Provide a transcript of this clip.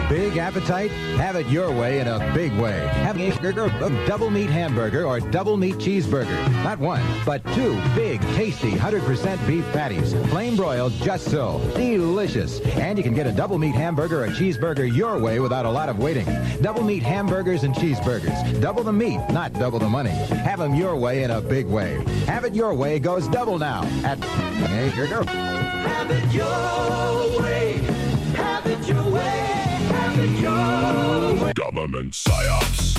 Big appetite? Have it your way in a big way. Have a burger, a double meat hamburger or double meat cheeseburger. Not one, but two big, tasty 100% beef patties. Plain broiled just so. Delicious. And you can get a double meat hamburger or cheeseburger your way without a lot of waiting. Double meat hamburgers and cheeseburgers. Double the meat, not double the money. Have them your way in a big way. Have it your way goes double now at Burger. Have it your way. Have it your way. Have it your way. Government psyops.